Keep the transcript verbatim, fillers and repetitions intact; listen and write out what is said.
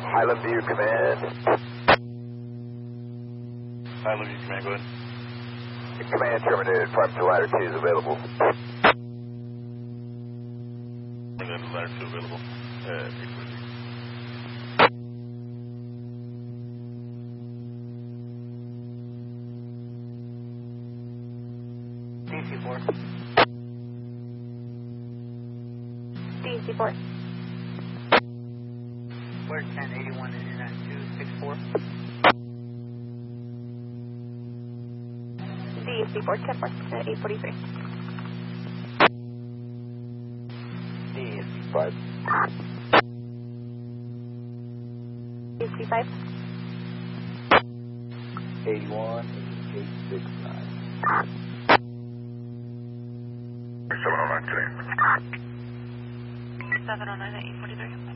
I love you, command. I love you, command, go ahead. Command terminated, prime to ladder two is available. Ladder two available. Uh, D C four. D C four. Where's ten eighty-one Internet two six four? D C four, ten four, eight forty-three. D C five. D C five. eighty-one, eight six nine. seven oh nine, seven oh nine, eight forty-three.